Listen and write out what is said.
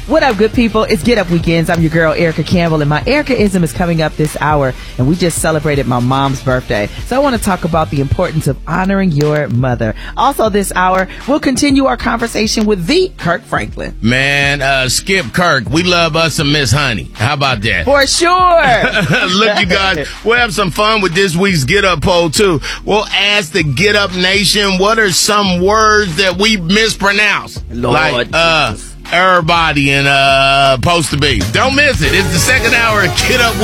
What up, good people? It's Get Up Weekends. I'm your girl, Erica Campbell, and my Erica-ism is coming up this hour, and we just celebrated my mom's birthday. So I want to talk about the importance of honoring your mother. Also this hour, we'll continue our conversation with the Kirk Franklin. Man, Skip Kirk, we love us some Miss Honey. How about that? For sure. Look, you guys, we'll have some fun with this week's Get Up poll, too. We'll ask the Get Up Nation, what are some words that we mispronounce? Lord like, everybody and supposed to be. Don't miss it. It's the second hour of Get Up